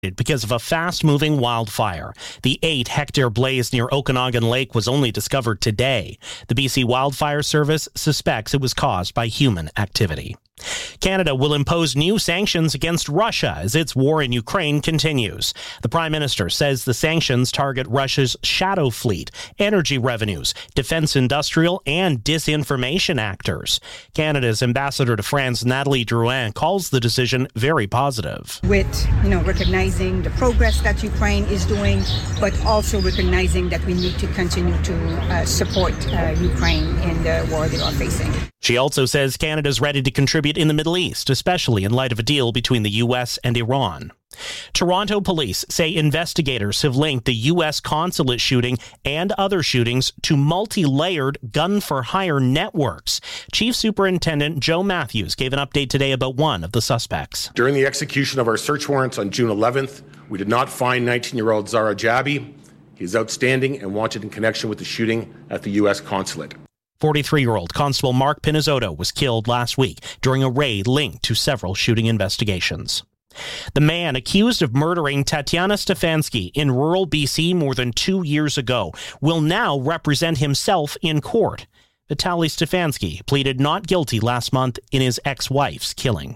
because of a fast-moving wildfire. The 8-hectare blaze near Okanagan Lake was only discovered today. The BC Wildfire Service suspects it was caused by human activity. Canada will impose new sanctions against Russia as its war in Ukraine continues. The Prime Minister says the sanctions target Russia's shadow fleet, energy revenues, defense industrial, and disinformation actors. Canada's ambassador to France, Nathalie Drouin, calls the decision very positive. With, recognizing the progress that Ukraine is doing, but also recognizing that we need to continue to support Ukraine in the war they are facing. She also says Canada's ready to contribute in the Middle East, especially in light of a deal between the U.S. and Iran. Toronto police say investigators have linked the U.S. consulate shooting and other shootings to multi-layered gun-for-hire networks. Chief Superintendent Joe Matthews gave an update today about one of the suspects. During the execution of our search warrants on June 11th, we did not find 19-year-old Zara Jabi. He is outstanding and wanted in connection with the shooting at the U.S. consulate. 43-year-old Constable Mark Pinizotto was killed last week during a raid linked to several shooting investigations. The man accused of murdering Tatiana Stefanski in rural BC more than 2 years ago will now represent himself in court. Vitaly Stefanski pleaded not guilty last month in his ex-wife's killing.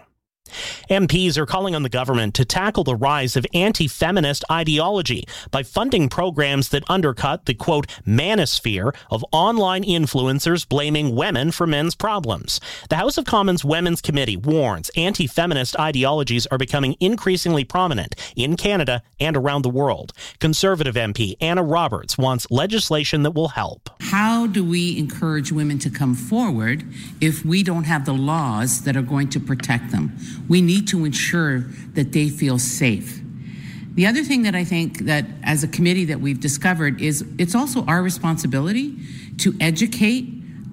MPs are calling on the government to tackle the rise of anti-feminist ideology by funding programs that undercut the, quote, manosphere of online influencers blaming women for men's problems. The House of Commons Women's Committee warns anti-feminist ideologies are becoming increasingly prominent in Canada and around the world. Conservative MP Anna Roberts wants legislation that will help. How do we encourage women to come forward if we don't have the laws that are going to protect them? We need to ensure that they feel safe. The other thing that I think that as a committee that we've discovered is it's also our responsibility to educate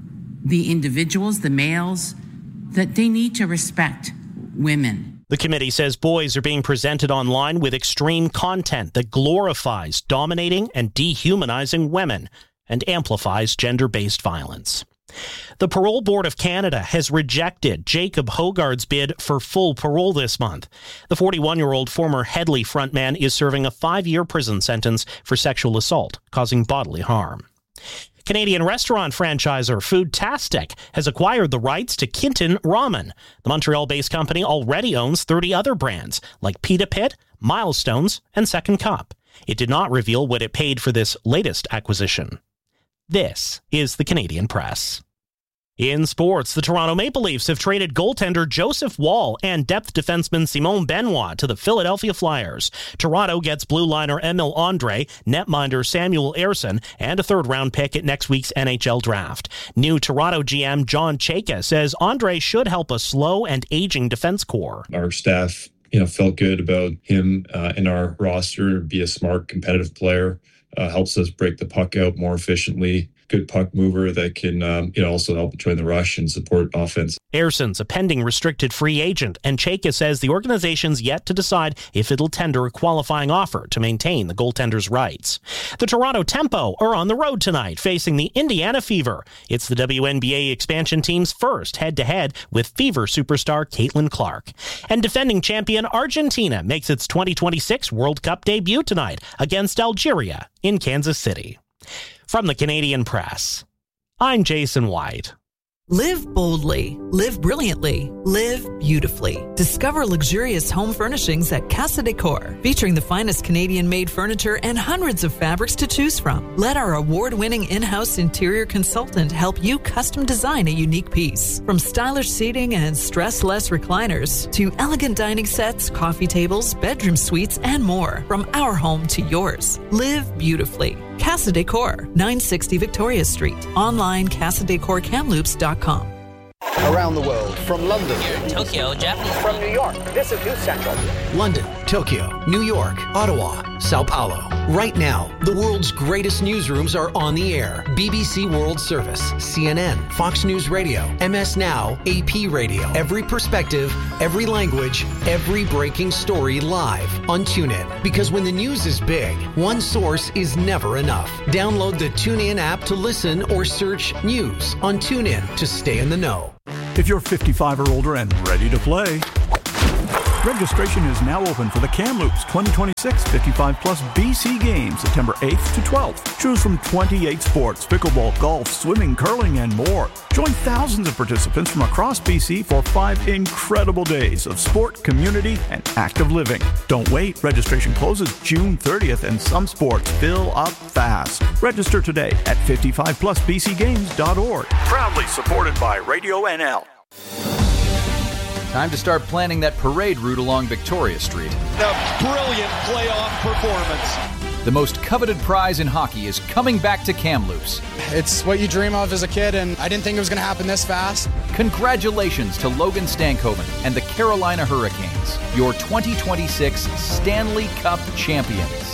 the individuals, the males, that they need to respect women. The committee says boys are being presented online with extreme content that glorifies dominating and dehumanizing women and amplifies gender-based violence. The Parole Board of Canada has rejected Jacob Hogarth's bid for full parole this month. The 41-year-old former Headley frontman is serving a 5-year prison sentence for sexual assault, causing bodily harm. Canadian restaurant franchisor Foodtastic has acquired the rights to Kinton Ramen. The Montreal-based company already owns 30 other brands, like Pita Pit, Milestones, and Second Cup. It did not reveal what it paid for this latest acquisition. This is the Canadian Press. In sports, the Toronto Maple Leafs have traded goaltender Joseph Woll and depth defenseman Simon Benoit to the Philadelphia Flyers. Toronto gets blue liner Emil Andre, netminder Samuel Ersson, and a third-round pick at next week's NHL draft. New Toronto GM John Chayka says Andre should help a slow and aging defense core. Our staff, felt good about him in our roster. Be a smart, competitive player. Helps us break the puck out more efficiently. Good puck mover that can also help join the rush and support offense. Ersson's a pending restricted free agent, and Chayka says the organization's yet to decide if it'll tender a qualifying offer to maintain the goaltender's rights. The Toronto Tempo are on the road tonight, facing the Indiana Fever. It's the WNBA expansion team's first head-to-head with Fever superstar Caitlin Clark. And defending champion Argentina makes its 2026 World Cup debut tonight against Algeria in Kansas City. From the Canadian Press, I'm Jason White. Live boldly, live brilliantly, live beautifully. Discover luxurious home furnishings at Casa Decor, featuring the finest Canadian-made furniture and hundreds of fabrics to choose from. Let our award-winning in-house interior consultant help you custom design a unique piece. From stylish seating and stress-less recliners to elegant dining sets, coffee tables, bedroom suites, and more. From our home to yours. Live beautifully. Casa Decor, 960 Victoria Street. Online, CasaDecorCamloops.com. Around the world, from London, Tokyo, Japan, from New York, this is News Central. London, Tokyo, New York, Ottawa, Sao Paulo. Right now, the world's greatest newsrooms are on the air. BBC World Service, CNN, Fox News Radio, MS Now, AP Radio. Every perspective, every language, every breaking story live on TuneIn. Because when the news is big, one source is never enough. Download the TuneIn app to listen or search news on TuneIn to stay in the know. If you're 55 or older and ready to play, Registration is now open for the Kamloops 2026 55-plus BC Games, September 8th to 12th. Choose from 28 sports, pickleball, golf, swimming, curling, and more. Join thousands of participants from across BC for 5 incredible days of sport, community, and active living. Don't wait. Registration closes June 30th, and some sports fill up fast. Register today at 55plusbcgames.org. Proudly supported by Radio NL. Time to start planning that parade route along Victoria Street. A brilliant playoff performance. The most coveted prize in hockey is coming back to Kamloops. It's what you dream of as a kid, and I didn't think it was going to happen this fast. Congratulations to Logan Stankoven and the Carolina Hurricanes, your 2026 Stanley Cup champions.